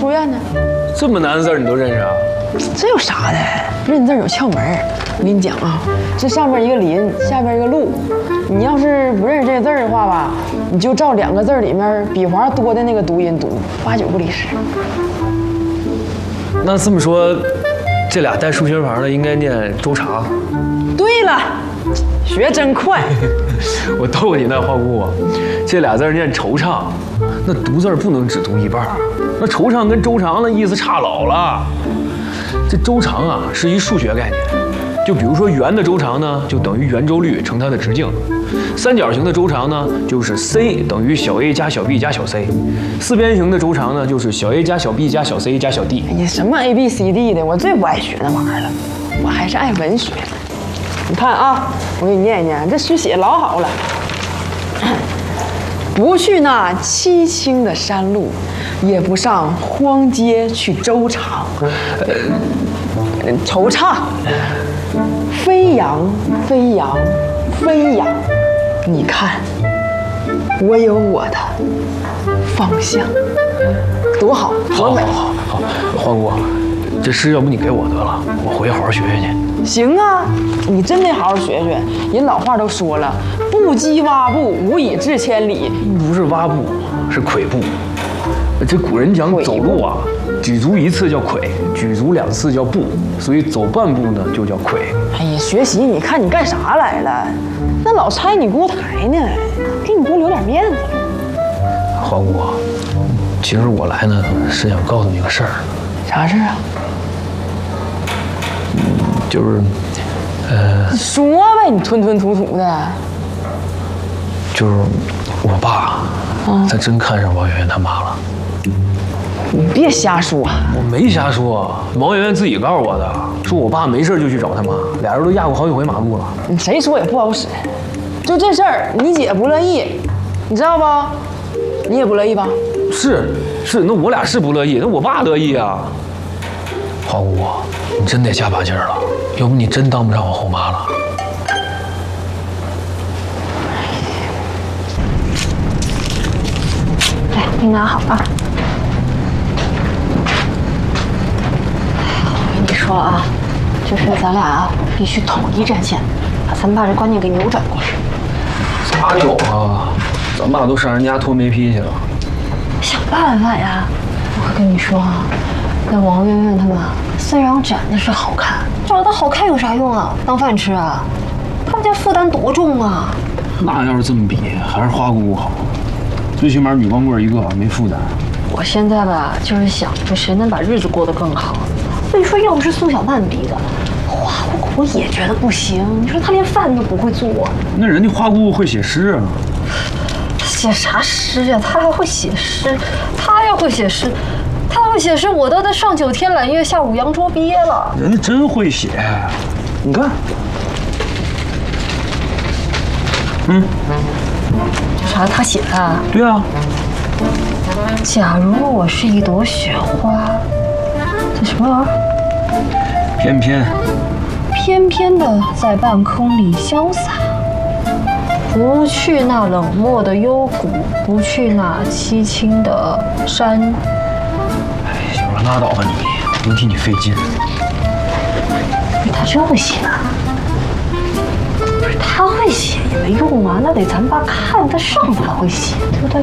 书院呢。 这么难的字儿你都认识啊？ 这有啥的？认字有窍门儿。我跟你讲啊，这上边一个林，下边一个路。你要是不认识这个字儿的话吧，你就照2个字里面笔画多的那个读音读，8、9不离十。 那这么说，这俩带竖心旁的应该念周长。 对了，学真快。 我逗你呢，花姑，这俩字念惆怅，那读字不能只读一半。那惆怅跟周长的意思差老了。这周长啊是一数学概念，就比如说圆的周长呢，就等于圆周率乘它的直径；三角形的周长呢，就是 c 等于小 a 加小 b 加小 c；四边形的周长呢，就是小 a 加小 b 加小 c 加小 d。 哎呀，什么 a b c d 的，我最不爱学那玩意儿了，我还是爱文学。你看啊，我给你念一念，这诗写老好了。不去那凄清的山路，也不上荒街去周长。惆怅，飞扬，飞扬，飞扬。你看，我有我的方向，多好，多美！ 好，花姑，这诗要不你给我得了，我回去好好学学去。 行啊，你真得好好学学。人老话都说了，不羁蛙步，无以至千里。 不是蛙步，是跬步。这古人讲走路啊，举足1次叫跬，举足2次叫步，所以走半步呢就叫跬。 哎呀，学习你看你干啥来了？那老拆你锅台呢，给你多留点面子。 花姑，其实我来呢是想告诉你个事儿。 啥事儿啊？ 就是， 你说呗，你吞吞吐吐的。 就是我爸，他真看上王媛媛他妈了。 你别瞎说。 我没瞎说，王媛媛自己告诉我的，说我爸没事就去找他妈，俩人都压过好几回马路了。 你谁说也不好使。就这事儿，你姐不乐意，你知道不？你也不乐意吧？ 是，那我俩是不乐意，那我爸乐意啊。花姑，你真得加把劲儿了，要不你真当不上我后妈了。 来，你拿好啊。我跟你说啊，就是咱俩啊必须统一战线，咱把这观念给扭转过来。 咋整啊？咱爸都上人家脱煤坯去了。 想办法呀！我跟你说啊，那王媛媛他们虽然长得是好看，长得好看有啥用啊？当饭吃啊？他们家负担多重啊！ 那要是这么比，还是花姑姑好，最起码女光棍一个，没负担。 我现在吧，就是想着谁能把日子过得更好。所以说，要不是苏小曼逼的，花姑姑也觉得不行。你说她连饭都不会做， 那人家花姑姑会写诗啊。 写啥诗呀？她还会写诗？她要会写诗，她会写诗，我都在上9天揽月，下5扬州毕业了。 人家真会写，你看。 这啥？他写的？ 对啊。 假如我是一朵雪花，这什么玩意儿？ 翩翩。 翩翩的在半空里潇洒，不去那冷漠的幽谷，不去那凄清的山。 哎，行了，拉倒吧你，我能替你费劲。 他真会写啊！不是他会写也没用啊，那得咱爸看得上他会写，对不对？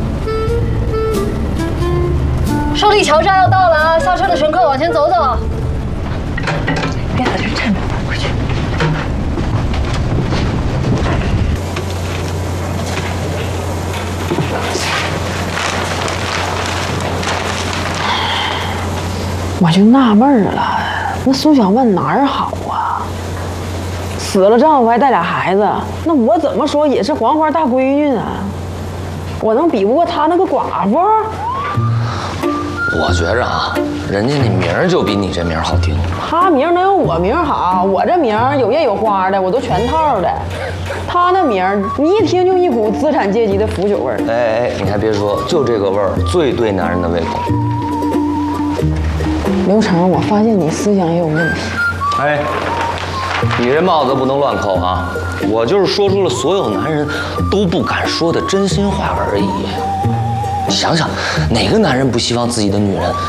胜利桥站要到了啊！下车的乘客往前走走。别在这站着，快去！ 我就纳闷了，那苏小曼哪儿好啊？死了丈夫还带俩孩子，那我怎么说也是黄花大闺女啊！我能比不过她那个寡妇？ 我觉着啊，人家那名儿就比你这名儿好听。 她名能有我名好？我这名有叶有花的，我都全套的。她那名你一听就一股资产阶级的腐朽味儿。 哎，你还别说，就这个味儿最对男人的胃口。 刘成，我发现你思想也有问题。 哎，你这帽子不能乱扣啊！我就是说出了所有男人都不敢说的真心话而已。想想，哪个男人不希望自己的女人